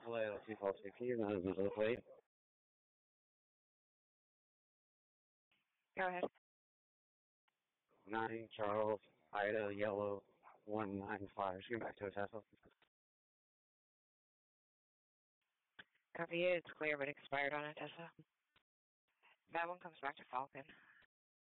Hello, 246, that is middle plate. Go ahead. 9 Charles, Ida, Yellow, 195. Just get back to a Tesla. Copy it. It's clear but expired on it, Tesla. That one comes back to Falcon.